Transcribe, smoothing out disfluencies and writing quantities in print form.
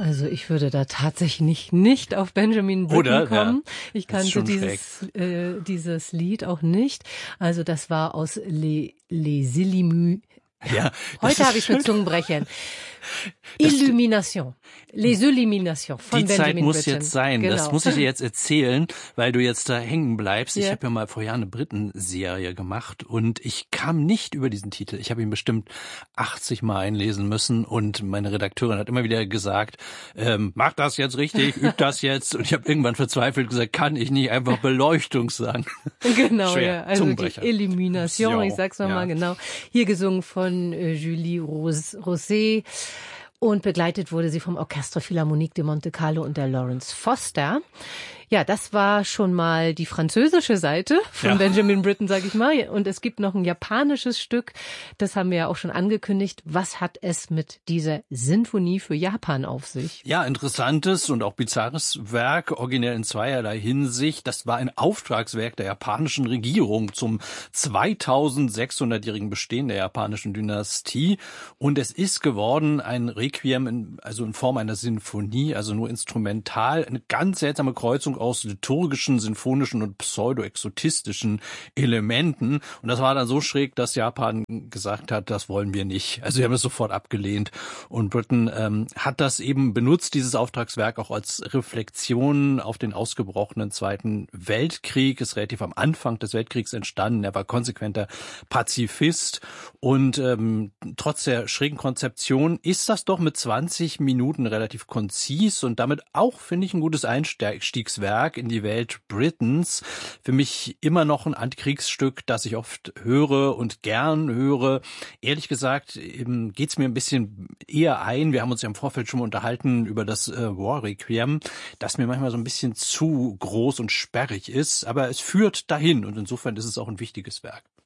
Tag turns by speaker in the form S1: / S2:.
S1: Also ich würde da tatsächlich nicht auf Benjamin Britten kommen. Ja, ich kannte dieses Lied auch nicht. Also das war aus Les Illuminations. Ja, heute habe ich mit Zungenbrechern. Illumination. Les Illuminations von
S2: Die
S1: Benjamin
S2: Zeit muss
S1: Britten.
S2: jetzt sein.
S1: Genau.
S2: Das muss ich dir jetzt erzählen, weil du jetzt da hängen bleibst.
S1: Ja.
S2: Ich habe ja mal vor Jahren eine Briten-Serie gemacht und ich kam nicht über diesen Titel. Ich habe ihn bestimmt 80 Mal einlesen müssen und meine Redakteurin hat immer wieder gesagt, mach das jetzt richtig, üb das jetzt. Und ich habe irgendwann verzweifelt gesagt, kann ich nicht einfach Beleuchtung sagen?
S1: Genau,
S2: Schwer.
S1: ja. Also wirklich Illumination, ich sag's nochmal genau. Hier gesungen von Julie Rosé. Und begleitet wurde sie vom Orchestre Philharmonique de Monte Carlo und der Lawrence Foster. Ja, das war schon mal die französische Seite von Benjamin Britten, sag ich mal. Und es gibt noch ein japanisches Stück, das haben wir ja auch schon angekündigt. Was hat es mit dieser Sinfonie für Japan auf sich?
S2: Ja, interessantes und auch bizarres Werk, originell in zweierlei Hinsicht. Das war ein Auftragswerk der japanischen Regierung zum 2600-jährigen Bestehen der japanischen Dynastie. Und es ist geworden ein Requiem, in Form einer Sinfonie, also nur instrumental. Eine ganz seltsame Kreuzung aus liturgischen, sinfonischen und pseudo-exotistischen Elementen. Und das war dann so schräg, dass Japan gesagt hat, das wollen wir nicht. Also sie haben es sofort abgelehnt. Und Britten hat das eben benutzt, dieses Auftragswerk, auch als Reflexion auf den ausgebrochenen Zweiten Weltkrieg. Ist relativ am Anfang des Weltkriegs entstanden. Er war konsequenter Pazifist. Und trotz der schrägen Konzeption ist das doch mit 20 Minuten relativ konzis und damit auch, finde ich, ein gutes Einstiegswerk in die Welt Britens. Für mich immer noch ein Antikriegsstück, das ich oft höre und gern höre. Ehrlich gesagt geht's mir ein bisschen eher ein. Wir haben uns ja im Vorfeld schon mal unterhalten über das War Requiem, das mir manchmal so ein bisschen zu groß und sperrig ist. Aber es führt dahin und insofern ist es auch ein wichtiges Werk.